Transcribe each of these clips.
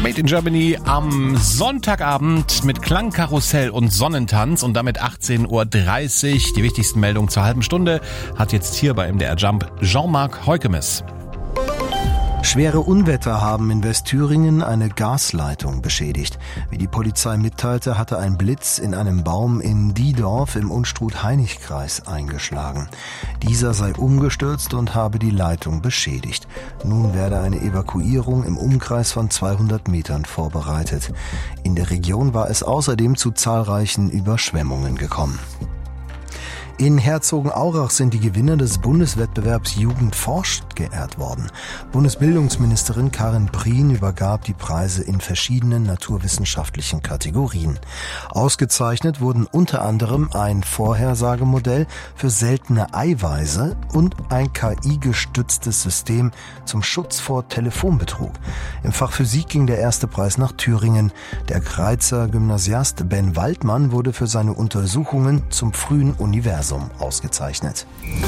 Made in Germany am Sonntagabend mit Klangkarussell und Sonnentanz und damit 18.30 Uhr. Die wichtigsten Meldungen zur halben Stunde hat jetzt hier bei MDR Jump Jean-Marc Heukemes. Schwere Unwetter haben in Westthüringen eine Gasleitung beschädigt. Wie die Polizei mitteilte, hatte ein Blitz in einem Baum in Diedorf im Unstrut-Hainich-Kreis eingeschlagen. Dieser sei umgestürzt und habe die Leitung beschädigt. Nun werde eine Evakuierung im Umkreis von 200 Metern vorbereitet. In der Region war es außerdem zu zahlreichen Überschwemmungen gekommen. In Herzogenaurach sind die Gewinner des Bundeswettbewerbs Jugend forscht geehrt worden. Bundesbildungsministerin Karin Prien übergab die Preise in verschiedenen naturwissenschaftlichen Kategorien. Ausgezeichnet wurden unter anderem ein Vorhersagemodell für seltene Eiweiße und ein KI-gestütztes System zum Schutz vor Telefonbetrug. Im Fach Physik ging der erste Preis nach Thüringen. Der Greizer Gymnasiast Ben Waldmann wurde für seine Untersuchungen zum frühen Universum ausgezeichnet.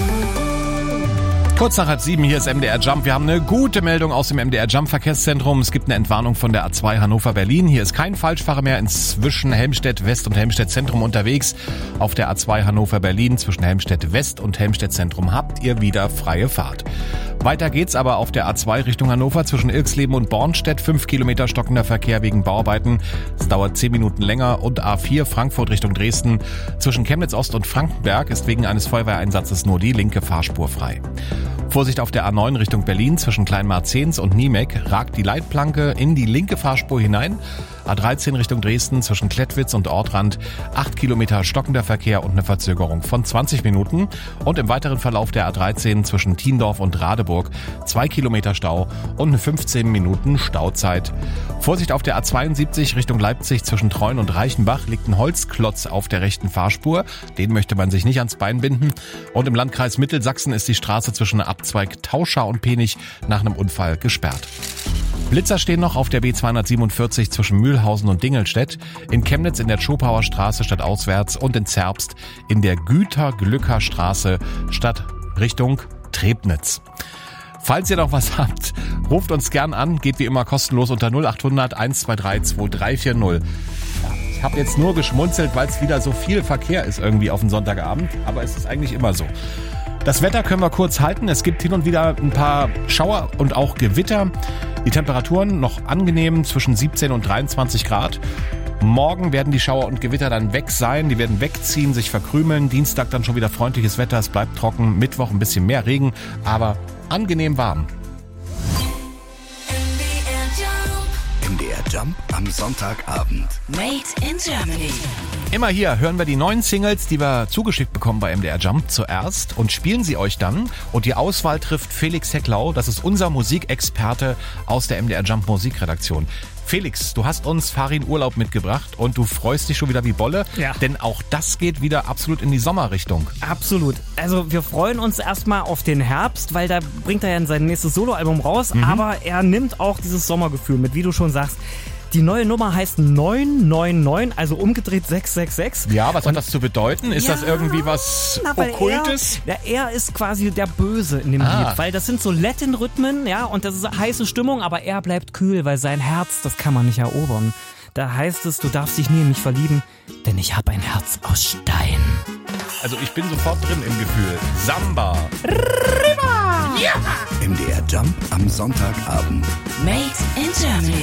Kurz nach 7 hier ist MDR Jump. Wir haben eine gute Meldung aus dem MDR Jump Verkehrszentrum. Es gibt eine Entwarnung von der A2 Hannover-Berlin. Hier ist kein Falschfahrer mehr inzwischen Helmstedt West und Helmstedt Zentrum unterwegs. Auf der A2 Hannover-Berlin zwischen Helmstedt West und Helmstedt Zentrum habt ihr wieder freie Fahrt. Weiter geht's aber auf der A2 Richtung Hannover zwischen Ilksleben und Bornstedt. 5 Kilometer stockender Verkehr wegen Bauarbeiten. Es dauert 10 Minuten länger. Und A4 Frankfurt Richtung Dresden zwischen Chemnitz Ost und Frankenberg ist wegen eines Feuerwehreinsatzes nur die linke Fahrspur frei. Vorsicht auf der A9 Richtung Berlin zwischen Kleinmarzens und Niemek ragt die Leitplanke in die linke Fahrspur hinein. A13 Richtung Dresden zwischen Klettwitz und Ortrand 8 Kilometer stockender Verkehr und eine Verzögerung von 20 Minuten. Und im weiteren Verlauf der A13 zwischen Thiendorf und Radeburg 2 Kilometer Stau und eine 15 Minuten Stauzeit. Vorsicht auf der A72 Richtung Leipzig zwischen Treuen und Reichenbach liegt ein Holzklotz auf der rechten Fahrspur. Den möchte man sich nicht ans Bein binden. Und im Landkreis Mittelsachsen ist die Straße zwischen Abzweig Tauschau und Penich nach einem Unfall gesperrt. Blitzer stehen noch auf der B247 zwischen Mühlhausen und Dingelstedt, in Chemnitz in der Tschopauer Straße stadtauswärts und in Zerbst in der Güter-Glücker Straße statt Richtung Trebnitz. Falls ihr noch was habt, ruft uns gern an, geht wie immer kostenlos unter 0800 123 2340. Ich habe jetzt nur geschmunzelt, weil es wieder so viel Verkehr ist irgendwie auf den Sonntagabend, aber es ist eigentlich immer so. Das Wetter können wir kurz halten. Es gibt hin und wieder ein paar Schauer und auch Gewitter. Die Temperaturen noch angenehm zwischen 17 und 23 Grad. Morgen werden die Schauer und Gewitter dann weg sein. Die werden wegziehen, sich verkrümeln. Dienstag dann schon wieder freundliches Wetter. Es bleibt trocken. Mittwoch ein bisschen mehr Regen, aber angenehm warm. MDR Jump am Sonntagabend. Made in Germany. Immer hier hören wir die neuen Singles, die wir zugeschickt bekommen bei MDR Jump zuerst und spielen sie euch dann. Und die Auswahl trifft Felix Hecklau. Das ist unser Musikexperte aus der MDR Jump Musikredaktion. Felix, du hast uns Farin Urlaub mitgebracht und du freust dich schon wieder wie Bolle, ja. Denn auch das geht wieder absolut in die Sommerrichtung. Absolut. Also wir freuen uns erstmal auf den Herbst, weil da bringt er ja sein nächstes Soloalbum raus, aber er nimmt auch dieses Sommergefühl mit, wie du schon sagst. Die neue Nummer heißt 999, also umgedreht 666. Ja, was hat das zu bedeuten? Ist das irgendwie was Okkultes? Er ist quasi der Böse in dem Lied, weil das sind so Latin-Rhythmen, ja, und das ist heiße Stimmung, aber er bleibt kühl, weil sein Herz, das kann man nicht erobern. Da heißt es, du darfst dich nie in mich verlieben, denn ich habe ein Herz aus Stein. Also ich bin sofort drin im Gefühl. Samba. Riva! Ja! MDR Jump am Sonntagabend. Made in Germany.